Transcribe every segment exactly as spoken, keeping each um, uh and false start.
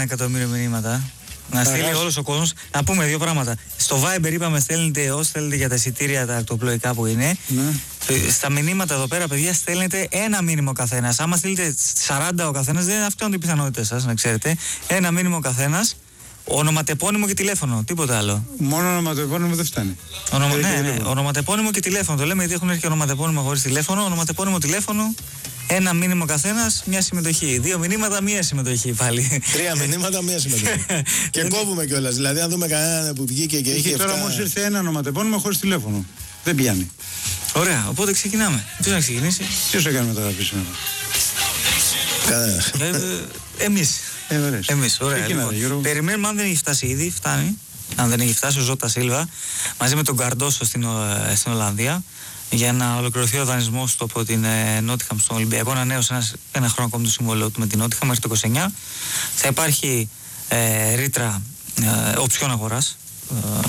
εκατομμύριο μηνύματα. Να στείλει όλος ο κόσμος. Να πούμε δύο πράγματα. Στο Viber είπαμε στέλνετε όσοι θέλετε για τα εισιτήρια τα ακτοπλοϊκά που είναι. Ναι. Στα μηνύματα εδώ πέρα, παιδιά, στέλνετε ένα μήνυμο ο καθένας. Άμα στείλετε σαράντα ο καθένας, δεν αυξάνονται οι πιθανότητες σας, να ξέρετε. Ένα μήνυμο ο καθένας. Ονοματεπώνυμο και τηλέφωνο, τίποτα άλλο. Μόνο ονοματεπώνυμο δεν φτάνει. Ονομα... Ναι, ναι, ονοματεπώνυμο και τηλέφωνο. Το λέμε γιατί έχουν έρθει ονοματεπώνυμο χωρίς τηλέφωνο. Ονοματεπώνυμο, τηλέφωνο. Ένα μήνυμα καθένας, μια συμμετοχή. Δύο μηνύματα, μία συμμετοχή πάλι. Τρία μηνύματα, μία συμμετοχή. Και κόβουμε κιόλας. Δηλαδή, αν δούμε κανέναν που βγήκε και είχε. Και τώρα όμως ήρθε ένα ονοματεπώνυμο χωρίς τηλέφωνο. Δεν πιάνει. Ωραία, οπότε ξεκινάμε. Ποιος να ξεκινήσει? Ποιος έκανε μεταγραφή σήμερα? Κανένας. Εμείς. Ε, Εμείς, ωραία. Λοιπόν. Περιμένουμε, αν δεν έχει φτάσει ήδη, φτάνει. Αν δεν έχει φτάσει ο Ζώτα Σίλβα μαζί με τον Καρντόσο στην, στην Ολλανδία για να ολοκληρωθεί ο δανεισμός του από την Νότιχαμ στον Ολυμπιακό. Ανανέωσε ένα, ένα χρόνο ακόμη το συμβόλαιο του με την Νότιχαμ μέχρι το είκοσι εννιά. Θα υπάρχει ε, ρήτρα ε, οψιών αγοράς ε,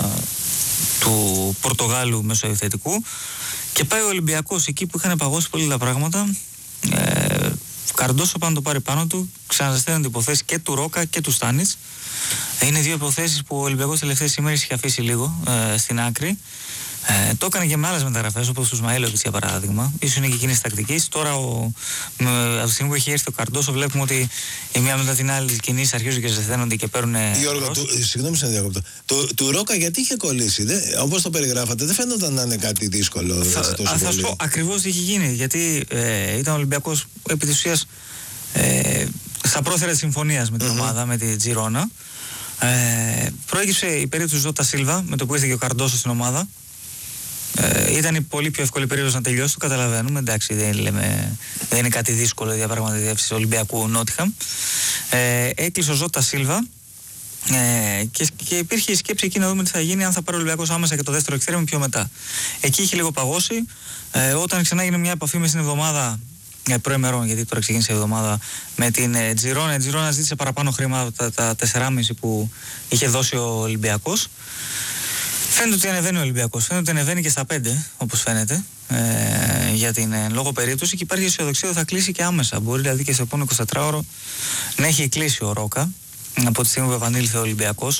του Πορτογάλου μεσοεπιθετικού και πάει ο Ολυμπιακός εκεί που είχαν παγώσει πολύ τα πράγματα. Ε, Καρντόσο πάνω το πάρει πάνω του, ξαναζεσταίνονται υποθέσεις και του Ρόκα και του Στάνιτς. Είναι δύο υποθέσεις που ο Ολυμπιακός τελευταίες ημέρες είχε αφήσει λίγο ε, στην άκρη. Ε, το έκανε και με άλλες μεταγραφές, όπως του Σμαήλοβιτς για παράδειγμα. Ίσως είναι και εκείνη τη τακτική. Τώρα, ο, με, από τη στιγμή που έχει έρθει ο Καρντόσο, βλέπουμε ότι η μία μετά την άλλη κινήσεις αρχίζουν και ζεσταίνονται και παίρνουν. Γιώργο, του, συγγνώμη σε διακόπτω. Του, του Ρόκα γιατί είχε κολλήσει, όπως το περιγράφατε, δεν φαίνονταν να είναι κάτι δύσκολο. Θα, θα, θα σου πω ακριβώς τι είχε γίνει. Γιατί ε, ήταν ο Ολυμπιακός επί της ουσίας ε, στα πρόθυρα της συμφωνίας με την mm-hmm. ομάδα, με τη Τζιρόνα. Ε, προέκυψε η περίπτωση του Ζώτα Σίλβα με το που ήρθε και ο Καρντόσο στην ομάδα. Ε, ήταν η πολύ πιο εύκολη περίοδος να τελειώσει, το καταλαβαίνουμε. Εντάξει, δεν, λέμε, δεν είναι κάτι δύσκολο η διαπραγματεύση Ολυμπιακού Νότιχαμ. Ε, έκλεισε ο Ζώτα Σίλβα ε, και, και υπήρχε η σκέψη εκεί να δούμε τι θα γίνει αν θα πάρει ο Ολυμπιακός άμεσα και το δεύτερο εξτρέμ πιο μετά. Εκεί είχε λίγο παγώσει. Ε, όταν ξανά έγινε μια επαφή με στην εβδομάδα. Ε, προημερών, γιατί τώρα ξεκίνησε η εβδομάδα με την ε, Τζιρόνα. Η Τζιρόνα ζήτησε παραπάνω χρήματα τα, τα τέσσερα κόμμα πέντε που είχε δώσει ο Ολυμπιακός. Φαίνεται ότι ανεβαίνει ο Ολυμπιακός. Φαίνεται ότι ανεβαίνει και στα πέντε, όπως φαίνεται, ε, για την ε, λόγω περίπτωση και υπάρχει αισιοδοξία ότι θα κλείσει και άμεσα. Μπορεί δηλαδή και στο επόμενο εικοσιτετράωρο να έχει κλείσει ο Ρόκα από τη στιγμή που επανήλθε ο Ολυμπιακός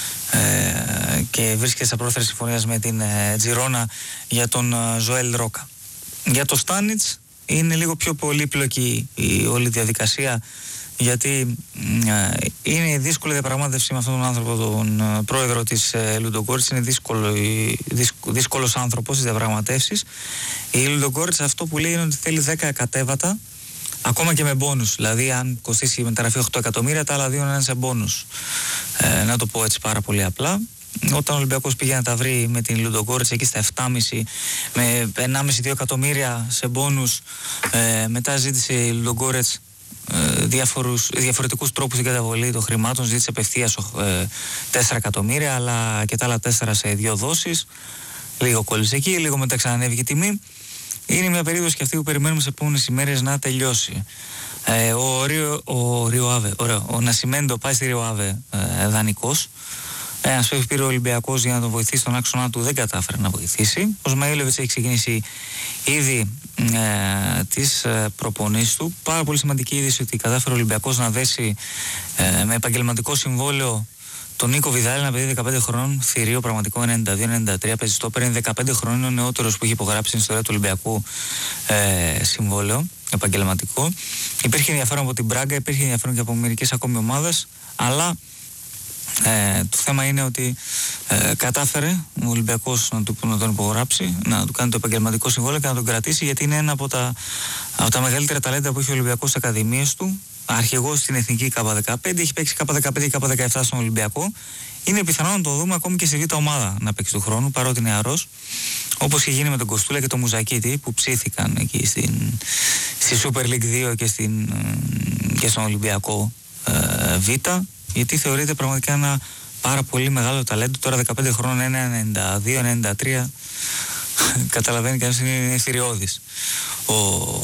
ε, και βρίσκεται στα πρόθυρα συμφωνίας με την ε, Τζιρόνα για τον ε, Ζωέλ Ρόκα. Για το Στάνιτς είναι λίγο πιο πολύπλοκη η όλη διαδικασία, γιατί ε, είναι η δύσκολη διαπραγμάτευση με αυτόν τον άνθρωπο, τον ε, πρόεδρο της ε, Λουντογκόριτς. Είναι δύσκολο, δύσκολο, δύσκολος άνθρωπος στις διαπραγματεύσεις. Η Λουντογκόριτς αυτό που λέει είναι ότι θέλει δέκα κατέβατα, ακόμα και με μπόνους. Δηλαδή, αν κοστίσει η μεταγραφή οκτώ εκατομμύρια, τα άλλα δύο να είναι σε μπόνους. Ε, να το πω έτσι πάρα πολύ απλά. Όταν ο Ολυμπιακός πήγε να τα βρει με την Λουντογκόριτς εκεί στα επτά κόμμα πέντε με ένα κόμμα πέντε με δύο εκατομμύρια σε μπόνους, ε, μετά ζήτησε η Λουντογκόριτς ε, διάφορους, διαφορετικούς τρόπους για καταβολή των χρημάτων. Ζήτησε απευθείας ε, τέσσερα εκατομμύρια, αλλά και τα άλλα τέσσερα σε δύο δόσεις. Λίγο κόλλησε εκεί, λίγο μετά ξανανέβηκε η τιμή. Είναι μια περίοδος και αυτή που περιμένουμε σε επόμενες ημέρες να τελειώσει. Ε, ο, Ρίο, ο, Ριοάβε, ωραίο, ο Νασιμέντο πάει στη Ριοάβε ε, δανεικός. Ένας που έχει πήρε ο Ολυμπιακός για να τον βοηθήσει στον άξονα του, δεν κατάφερε να βοηθήσει. Ο Σμαήλοβιτς έχει ξεκινήσει ήδη ε, τις ε, προπονήσεις του. Πάρα πολύ σημαντική είδηση ότι κατάφερε ο Ολυμπιακός να δέσει ε, με επαγγελματικό συμβόλαιο τον Νίκο Βιδάλη, ένα παιδί δεκαπέντε χρονών, θηρίο, πραγματικό ενενήντα δύο ενενήντα τρία, παίζει στόπερ, είναι δεκαπέντε χρονών, είναι ο νεότερος που έχει υπογράψει στην ιστορία του Ολυμπιακού ε, συμβόλαιο επαγγελματικό. Υπήρχε ενδιαφέρον από την Μπράγκα, υπήρχε ενδιαφέρον και από μερικές ακόμη ομάδες, αλλά Ε, το θέμα είναι ότι ε, κατάφερε ο Ολυμπιακός να, του, να τον υπογράψει, να του κάνει το επαγγελματικό συμβόλαιο και να τον κρατήσει, γιατί είναι ένα από τα, από τα μεγαλύτερα ταλέντα που έχει ο Ολυμπιακός στις ακαδημίες του. Αρχηγός στην εθνική Κ δεκαπέντε, έχει παίξει Κ δεκαπέντε και Κ δεκαεπτά στον Ολυμπιακό. Είναι πιθανό να το δούμε ακόμη και στη Β' ομάδα να παίξει του χρόνου, παρότι είναι νεαρός, όπως είχε γίνει με τον Κοστούλα και τον Μουζακίτη που ψήθηκαν εκεί στην, στη Super League δύο και, στην, και στον Ολυμπιακό ε, Β'. Γιατί θεωρείται πραγματικά ένα πάρα πολύ μεγάλο ταλέντο. Τώρα δεκαπέντε χρόνων, είναι ενενήντα δύο ενενήντα τρία. Καταλαβαίνει κανείς ότι είναι θηριώδης ο,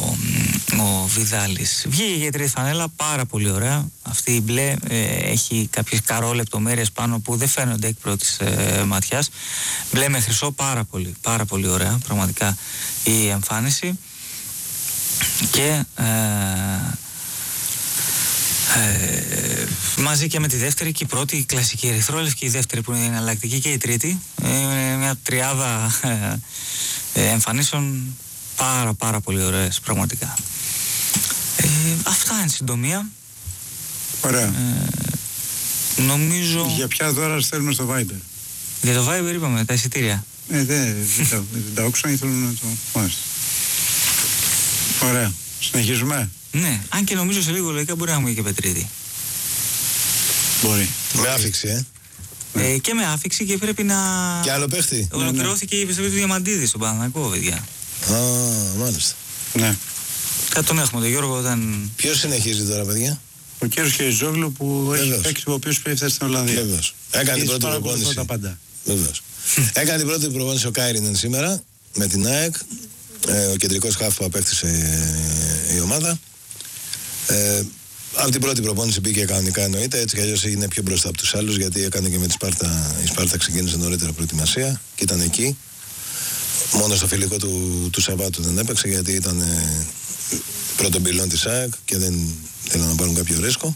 ο Βιδάλης. Βγήκε για τρίτη φανέλα, πάρα πολύ ωραία. Αυτή η μπλε ε, έχει κάποιες καρό λεπτομέρειες πάνω που δεν φαίνονται εκ πρώτης ε, ματιάς. Μπλε με χρυσό, πάρα πολύ, πάρα πολύ ωραία πραγματικά η εμφάνιση. Και... Ε, Ε, μαζί και με τη δεύτερη και η πρώτη, η κλασική ερυθρόλευκη, η δεύτερη που είναι εναλλακτική και η τρίτη. Είναι μια τριάδα ε, ε, εμφανίσεων πάρα πάρα πολύ ωραίες πραγματικά. Ε, αυτά εν συντομία. Ωραία. Ε, νομίζω... Για ποια δώρα στέλνουμε στο Viber? Για το Viber είπαμε, τα εισιτήρια. Ε, δεν δε, τα όξω, ήθελα να το... Μάλιστα. Ωραία. Συνεχίζουμε. Ναι, αν και νομίζω σε λίγο λογικά μπορεί να έχουμε και πετρίτη. Μπορεί. Με άφηξη, ε. Ε, και με άφηξη και πρέπει να... Και άλλο παίχτη. Ολοκληρώθηκε η επιστροφή του Διαμαντίδη στον Παναθηναϊκό, παιδιά. Α, μάλιστα. Ναι. Κάτι τον έχουμε, τον Γιώργο, όταν... Ποιος συνεχίζει τώρα, παιδιά? Ο κύριος Χεριζόγλου που έχει Βεβαίως. παίξει, ο οποίος πρέπει να στην Ολλανδία. Βεβαίως. Έκανε την πρώτη προπόνηση. Τα πάντα. Βεβαίως. Έκανε την πρώτη προπόνηση ο Κάιρινεν σήμερα με την ΑΕΚ. Ε, ο κεντρικός χαφ που απέκτησε ε, η ομάδα. Ε, από την πρώτη προπόνηση μπήκε κανονικά, εννοείται, έτσι κι αλλιώς είναι πιο μπροστά από τους άλλους, γιατί έκανε και με τη Σπάρτα. Η Σπάρτα ξεκίνησε νωρίτερα προετοιμασία και ήταν εκεί. Μόνο στο φιλικό του, του Σαββάτου δεν έπαιξε, γιατί ήταν ε, πρώτο πυλόν της ΑΕΚ και δεν θέλαν να πάρουν κάποιο ρίσκο.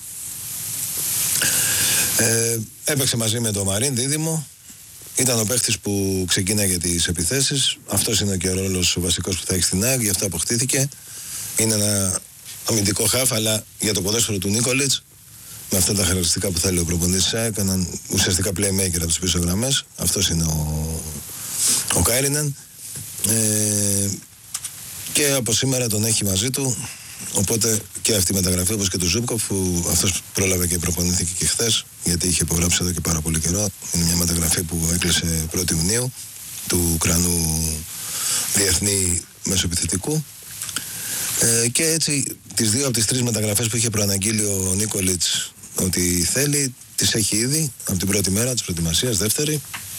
Ε, έπαιξε μαζί με τον Μαρίν δίδυμο. Ήταν ο παίχτης που ξεκίναγε τις επιθέσεις. Αυτός είναι και ο ρόλος ο βασικός που θα έχει στην ΑΕΚ, γι' αυτό αποκτήθηκε. Είναι ένα αμυντικό χαφ, αλλά για το ποδόσφαιρο του Νίκολιτς, με αυτά τα χαρακτηριστικά που θέλει ο προπονητής της ΑΕΚ, έναν ουσιαστικά playmaker από τις πίσω γραμμές. Αυτός είναι ο, ο Κάιρινεν. Ε, και από σήμερα τον έχει μαζί του. Οπότε και αυτή η μεταγραφή, όπως και του Ζούμπκοφ, που αυτός πρόλαβε και προπονήθηκε και χθες, γιατί είχε υπογράψει εδώ και πάρα πολύ καιρό. Είναι μια μεταγραφή που έκλεισε πρώτη Ιουνίου του Ουκρανού διεθνή μεσοεπιθετικού. Ε, και έτσι τις δύο από τις τρεις μεταγραφές που είχε προαναγγείλει ο Νίκολιτς ότι θέλει, τις έχει ήδη από την πρώτη μέρα της προετοιμασίας, δεύτερη.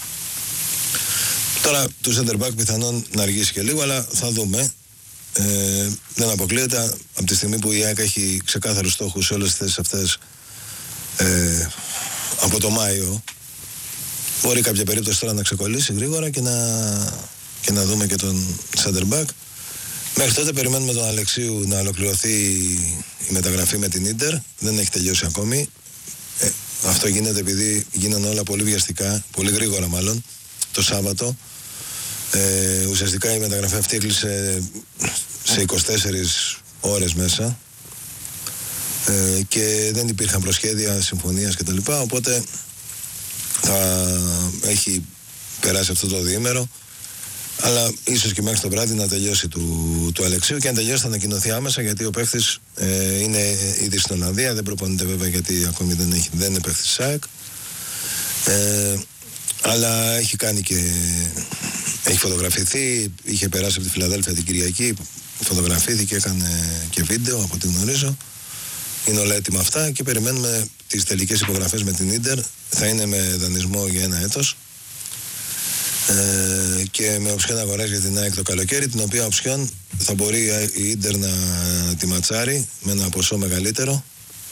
Τώρα του center back πιθανόν να αργήσει και λίγο, αλλά θα δούμε. Ε, δεν αποκλείεται από τη στιγμή που η ΑΕΚ έχει ξεκάθαρους στόχους σε όλες τις θέσεις αυτές ε, από το Μάιο. Μπορεί κάποια περίπτωση τώρα να ξεκολλήσει γρήγορα και να, και να δούμε και τον center back. Μέχρι τότε περιμένουμε τον Αλεξίου να ολοκληρωθεί η μεταγραφή με την Ίντερ. Δεν έχει τελειώσει ακόμη. Ε, αυτό γίνεται επειδή γίνανε όλα πολύ βιαστικά, πολύ γρήγορα μάλλον, το Σάββατο. Ε, ουσιαστικά η μεταγραφή αυτή έκλεισε σε είκοσι τέσσερις ώρες μέσα ε, και δεν υπήρχαν προσχέδια συμφωνίας κτλ. Οπότε θα έχει περάσει αυτό το διήμερο, αλλά ίσως και μέχρι το βράδυ να τελειώσει του, του Αλεξίου, και αν τελειώσει θα ανακοινωθεί άμεσα, γιατί ο παίχτης ε, είναι ήδη στην Ολλανδία, δεν προπονείται βέβαια γιατί ακόμη δεν, έχει, δεν είναι παίχτης ΣΑΕΚ, ε, αλλά έχει κάνει και έχει φωτογραφηθεί, είχε περάσει από τη Φιλαδέλφια την Κυριακή, φωτογραφήθηκε, έκανε και βίντεο από ό,τι γνωρίζω. Είναι όλα έτοιμα αυτά και περιμένουμε τις τελικές υπογραφές με την Ίντερ. Θα είναι με δανεισμό για ένα έτος ε, και με οψιόν αγοράς για την ΑΕΚ το καλοκαίρι, την οποία οψιόν θα μπορεί η Ίντερ να τη ματσάρει με ένα ποσό μεγαλύτερο.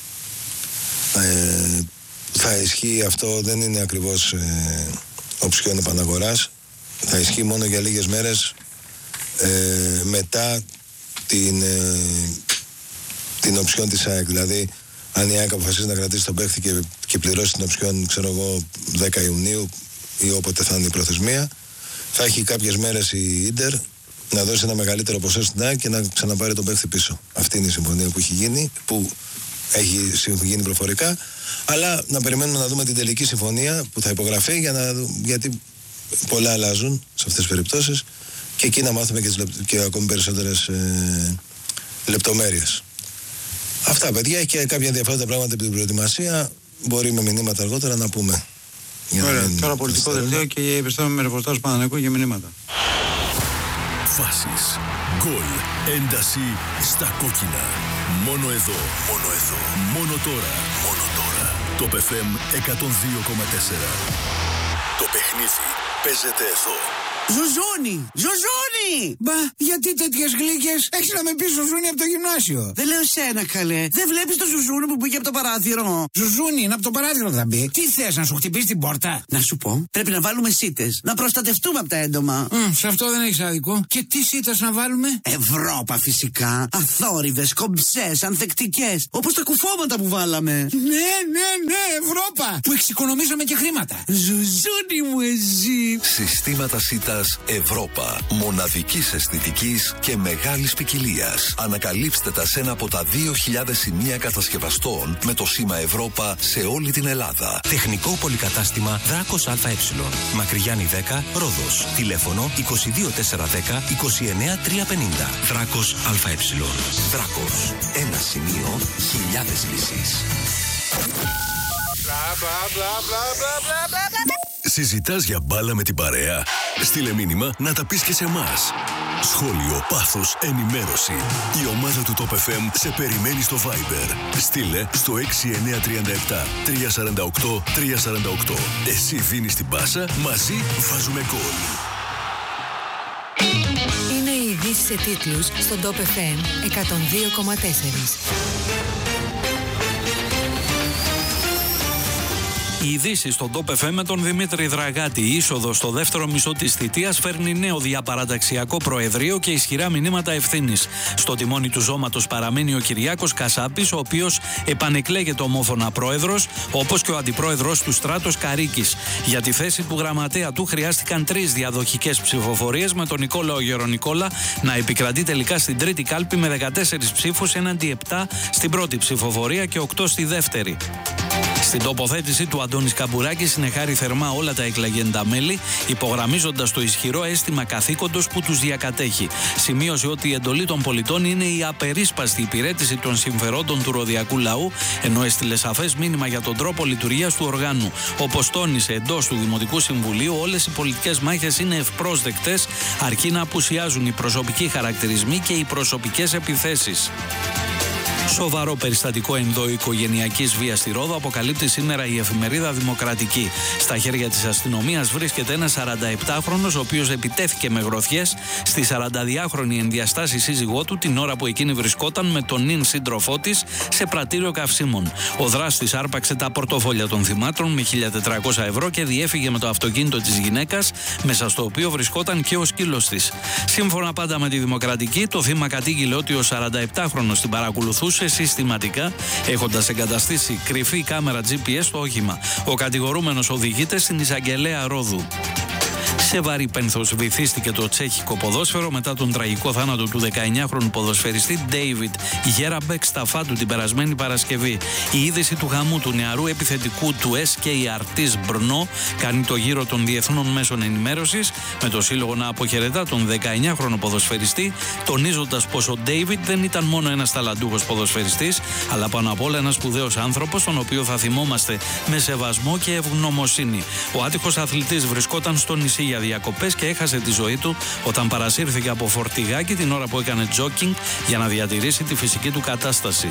Ε, θα ισχύει αυτό, δεν είναι ακριβώς ε, οψιόν επαναγοράς. Θα ισχύει μόνο για λίγες μέρες ε, μετά την, ε, την οψιόν της ΑΕΚ. Δηλαδή, αν η ΑΕΚ αποφασίσει να κρατήσει τον παίχτη και, και πληρώσει την οψιόν, ξέρω εγώ, δέκα Ιουνίου ή όποτε θα είναι η προθεσμία, θα έχει κάποιες μέρες η Ίντερ να δώσει ένα μεγαλύτερο ποσό στην ΑΕΚ και να ξαναπάρει τον παίχτη πίσω. Αυτή είναι η συμφωνία που έχει γίνει, που έχει γίνει προφορικά, αλλά να περιμένουμε να δούμε την τελική συμφωνία που θα υπογραφεί, για να, γιατί πολλά αλλάζουν σε αυτές τις περιπτώσεις, και εκεί να μάθουμε και, τις, και ακόμη περισσότερες ε, λεπτομέρειες. Αυτά, παιδιά, και κάποια ενδιαφέροντα πράγματα από την προετοιμασία μπορεί με μηνύματα αργότερα να πούμε. Ωραία, τώρα πολιτικό δελτίο και επιστρέφουμε με ρεπορτάζ Παναθηναϊκού για μηνύματα. Φάσεις, γκολ, ένταση στα κόκκινα. Μόνο εδώ, μόνο εδώ, μόνο τώρα, μόνο τώρα. Το Π Φ Εμ εκατόν δύο κόμμα τέσσερα. Το παιχνίδι παίζεται εδώ. Ζουζούνι! Ζουζούνι! Μπα, γιατί τέτοιες γλύκες? Έχεις να με πεις Ζουζούνι από το γυμνάσιο. Δεν λέω σένα, καλέ. Δεν βλέπεις το Ζουζούνι που μπήκε από το παράθυρο? Ζουζούνι, είναι από το παράθυρο θα μπει. Τι θες, να σου χτυπήσει την πόρτα? Να σου πω, πρέπει να βάλουμε σίτες. Να προστατευτούμε από τα έντομα. Mm, σε αυτό δεν έχεις άδικο. Και τι σίτες να βάλουμε? Ευρώπα φυσικά. Αθόρυβες, κομψές, ανθεκτικές. Όπως τα κουφώματα που βάλαμε. Ναι, ναι, ναι, Ευρώπα! Που εξοικονομήσαμε και χρήματα. Ζουζούνι μου εσύ. Συστήματα σίτας Ευρώπα. Μοναδικής αισθητικής και μεγάλης ποικιλίας. Ανακαλύψτε τα σε ένα από τα δύο χιλιάδες σημεία κατασκευαστών με το σήμα Ευρώπα σε όλη την Ελλάδα. Τεχνικό πολυκατάστημα Δράκος ΑΕ. Μακριγιάννη δέκα, Ρόδος. Τηλέφωνο είκοσι δύο τετρακόσια δέκα είκοσι εννέα τριακόσια πενήντα. Δράκος ΑΕ. Δράκος. Ένα σημείο, χιλιάδες λύσεις. Συζητάς για μπάλα με την παρέα? Στείλε μήνυμα να τα πεις και σε εμάς. Σχόλιο, πάθος, ενημέρωση. Η ομάδα του Top εφ εμ σε περιμένει στο Viber. Στείλε στο έξι εννιά τρία επτά τρία τέσσερα οκτώ τρία τέσσερα οκτώ. Εσύ δίνεις την πάσα, μαζί βάζουμε γκολ. Είναι οι ειδήσεις σε τίτλους στον Top εφ εμ εκατόν δύο κόμμα τέσσερα. Οι ειδήσεις στον Top εφ εμ με τον Δημήτρη Δραγάτη. Η είσοδος στο δεύτερο μισό της θητείας φέρνει νέο διαπαραταξιακό προεδρείο και ισχυρά μηνύματα ευθύνης. Στο τιμόνι του ζώματος παραμένει ο Κυριάκος Κασάπης, ο οποίος επανεκλέγεται ομόφωνα πρόεδρος, όπως και ο αντιπρόεδρος του Στράτος Καρίκης. Για τη θέση του γραμματέα του χρειάστηκαν τρεις διαδοχικές ψηφοφορίες, με τον Νικόλαο Γερονικόλα να επικρατεί τελικά στην τρίτη κάλπη με δεκατέσσερις ψήφους έναντι επτά στην πρώτη ψηφοφορία και οκτώ στη δεύτερη. Στην τοποθέτηση του, Αντώνης Καμπουράκης συνεχάρει θερμά όλα τα εκλεγέντα μέλη, υπογραμμίζοντας το ισχυρό αίσθημα καθήκοντος που τους διακατέχει. Σημείωσε ότι η εντολή των πολιτών είναι η απερίσπαστη υπηρέτηση των συμφερόντων του ροδιακού λαού, ενώ έστειλε σαφές μήνυμα για τον τρόπο λειτουργίας του οργάνου. Όπως τόνισε εντός του Δημοτικού Συμβουλίου, όλες οι πολιτικές μάχες είναι ευπρόσδεκτες, αρκεί να απουσιάζουν οι προσωπικοί χαρακτηρισμοί και οι προσωπικές επιθέσεις. Σοβαρό περιστατικό ενδοοικογενειακής βίας στη Ρόδο αποκαλύπτει σήμερα η εφημερίδα Δημοκρατική. Στα χέρια της αστυνομίας βρίσκεται ένας σαρανταεπτάχρονος, ο οποίος επιτέθηκε με γροθιές στη σαρανταδυάχρονη ενδιαστάση σύζυγό του την ώρα που εκείνη βρισκόταν με τον νυν σύντροφό της σε πρατήριο καυσίμων. Ο δράστης άρπαξε τα πορτοφόλια των θυμάτων με χίλια τετρακόσια ευρώ και διέφυγε με το αυτοκίνητο της γυναίκας, μέσα στο οποίο βρισκόταν και ο σκύλος της. Σύμφωνα πάντα με τη Δημοκρατική, το θύμα κατήγγειλε ότι ο σαρανταεπτάχρονος την παρακολουθούσε συστηματικά, έχοντας εγκαταστήσει κρυφή κάμερα τζι πι ες στο όχημα. Ο κατηγορούμενος οδηγείται στην εισαγγελέα Ρόδου. Σε βαρύ πένθος βυθίστηκε το τσέχικο ποδόσφαιρο μετά τον τραγικό θάνατο του δεκαεννιάχρονου ποδοσφαιριστή Ντέιβιντ Γέραμπεκ στα Φάντου την περασμένη Παρασκευή. Η είδηση του γαμού του νεαρού επιθετικού του ες κέι Αρτής Μπρνό κάνει το γύρο των διεθνών μέσων ενημέρωσης, με το σύλλογο να αποχαιρετά τον δεκαεννιάχρονο ποδοσφαιριστή, τονίζοντας πως ο Ντέιβιντ δεν ήταν μόνο ένας ταλαντούχος ποδοσφαιριστής, αλλά πάνω απ' όλα ένας σπουδαίος άνθρωπος, τον οποίο θα θυμόμαστε με σεβασμό και ευγνωμοσύνη. Ο άτυχος αθλητής βρισκόταν στο νησί για διακοπές και έχασε τη ζωή του όταν παρασύρθηκε από φορτηγάκι την ώρα που έκανε τζόκινγκ για να διατηρήσει τη φυσική του κατάσταση.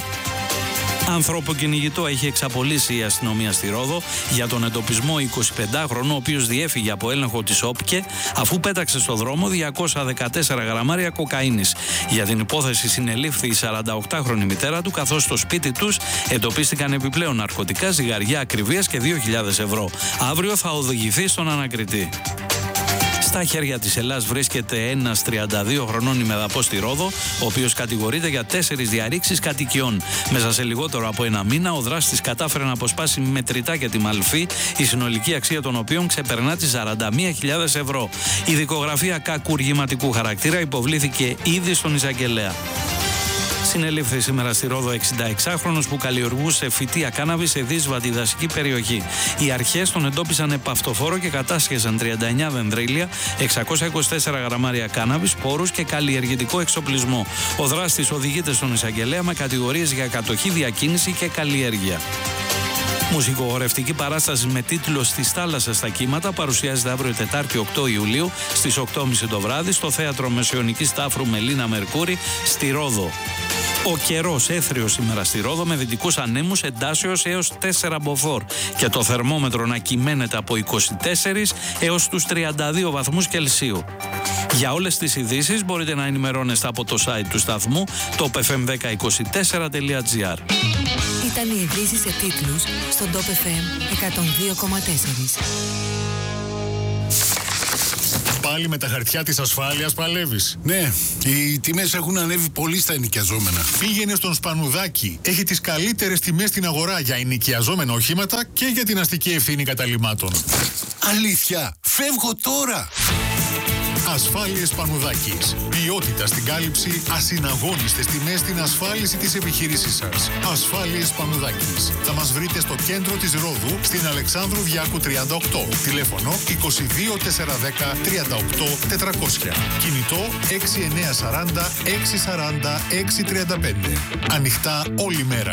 Άνθρωπο κυνηγητό έχει εξαπολύσει η αστυνομία στη Ρόδο για τον εντοπισμό εικοσιπεντάχρονου, ο οποίος διέφυγε από έλεγχο της ΟΠΚΕ αφού πέταξε στο δρόμο διακόσια δεκατέσσερα γραμμάρια κοκαίνης. Για την υπόθεση συνελήφθη η σαρανταοκτάχρονη μητέρα του, καθώς στο σπίτι τους εντοπίστηκαν επιπλέον ναρκωτικά, ζυγαριά ακριβίας και δύο χιλιάδες ευρώ. Αύριο θα οδηγηθεί στον ανακριτή. Στα χέρια της Ελλάς βρίσκεται ένας τριάντα δύο χρονών ημεδαπός στη Ρόδο, ο οποίος κατηγορείται για τέσσερις διαρρήξεις κατοικιών. Μέσα σε λιγότερο από ένα μήνα, ο δράστης κατάφερε να αποσπάσει μετρητά και τη μαλφή, η συνολική αξία των οποίων ξεπερνά τις σαράντα μία χιλιάδες ευρώ. Η δικογραφία κακουργηματικού χαρακτήρα υποβλήθηκε ήδη στον εισαγγελέα. Συνελήφθη σήμερα στη Ρόδο εξηνταεξάχρονος που καλλιεργούσε φυτεία κάναβη σε δύσβατη δασική περιοχή. Οι αρχές τον εντόπισαν επαυτοφόρο και κατάσχεσαν τριάντα εννέα δενδρίλια, εξακόσια είκοσι τέσσερα γραμμάρια κάναβη, σπόρους και καλλιεργητικό εξοπλισμό. Ο δράστης οδηγείται στον εισαγγελέα με κατηγορίες για κατοχή, διακίνηση και καλλιέργεια. Μουσικογορευτική παράσταση με τίτλο «Στις θάλασσες στα κύματα» παρουσιάζεται αύριο Τετάρτη οκτώ Ιουλίου στις οκτώ και μισή το βράδυ στο Θέατρο Μεσαιωνικής Τάφρου Μελίνα Μερκούρη στη Ρόδο. Ο καιρός έθριο σήμερα στη Ρόδο με δυτικούς ανέμους εντάσεως έως τέσσερα μποφόρ και το θερμόμετρο να κυμαίνεται από είκοσι τέσσερα έως τους τριάντα δύο βαθμούς Κελσίου. Για όλες τις ειδήσεις μπορείτε να ενημερώνεστε από το site του σταθμού top f m δέκα είκοσι τέσσερα τελεία τζι άρ. Ήταν οι ειδήσεις σε τίτλους στον Top εφ εμ εκατόν δύο κόμμα τέσσερα. Πάλι με τα χαρτιά της ασφάλειας παλεύεις? Ναι, οι τιμές έχουν ανέβει πολύ στα ενοικιαζόμενα. Πήγαινε στον Σπανουδάκη. Έχει τις καλύτερες τιμές στην αγορά για ενοικιαζόμενα οχήματα και για την αστική ευθύνη καταλυμάτων. Αλήθεια, φεύγω τώρα! Ασφάλειες Σπανουδάκης. Ποιότητα στην κάλυψη, ασυναγώνιστες τιμές στην ασφάλιση της επιχείρησής σας. Ασφάλειες Σπανουδάκης. Θα μας βρείτε στο κέντρο της Ρόδου, στην Αλεξάνδρου Διάκου τριάντα οκτώ. Τηλέφωνο είκοσι δύο τετρακόσια δέκα τριάντα οκτώ τετρακόσια. Κινητό έξι εννιά σαράντα έξι σαράντα έξι τριάντα πέντε. Ανοιχτά όλη μέρα.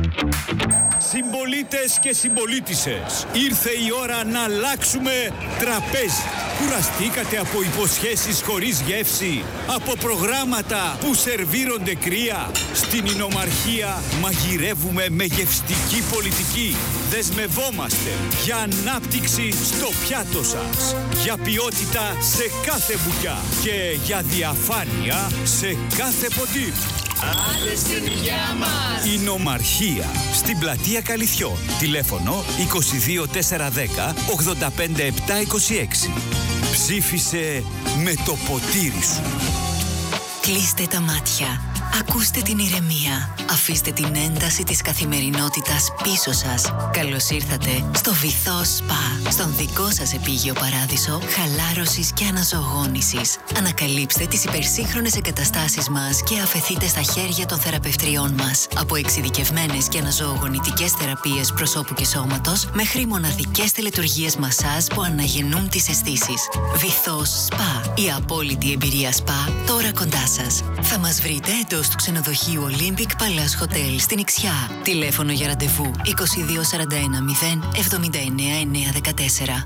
Συμπολίτες και συμπολίτισσες, ήρθε η ώρα να αλλάξουμε τραπέζι. Κουραστήκατε από υποσχέσεις χωρίς γεύση, από προγράμματα που σερβίρονται κρύα? Στην Ινομαρχία μαγειρεύουμε με γευστική πολιτική. Δεσμευόμαστε για ανάπτυξη στο πιάτο σας, για ποιότητα σε κάθε μπουκιά και για διαφάνεια σε κάθε ποτήρι. Άντε στην υγειά μας! Ινομαρχία, στην πλατεία Καλυθιών. Τηλέφωνο είκοσι δύο τετρακόσια δέκα ογδόντα πέντε επτακόσια είκοσι έξι. Ψήφισε με το ποτήρι σου. Κλείστε τα μάτια. Ακούστε την ηρεμία. Αφήστε την ένταση της καθημερινότητας πίσω σας. Καλώς ήρθατε στο Βυθό Σπα. Στον δικό σας επίγειο παράδεισο χαλάρωσης και αναζωογόνησης. Ανακαλύψτε τις υπερσύγχρονες εγκαταστάσεις μας και αφεθείτε στα χέρια των θεραπευτριών μας. Από εξειδικευμένες και αναζωογονητικές θεραπείες προσώπου και σώματος μέχρι μοναδικές τελετουργίες μασάζ που αναγεννούν τις αισθήσεις. Βυθό Σπα. Η απόλυτη εμπειρία σπα τώρα κοντά σας. Θα μας βρείτε εντός του ξενοδοχείου Olympic Palace Hotel στην Ιξιά. Τηλέφωνο για ραντεβού είκοσι δύο σαράντα ένα μηδέν εβδομήντα εννέα εννιακόσια δεκατέσσερα.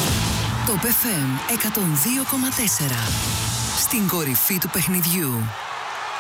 Top εφ εμ εκατόν δύο κόμμα τέσσερα. Στην κορυφή του παιχνιδιού.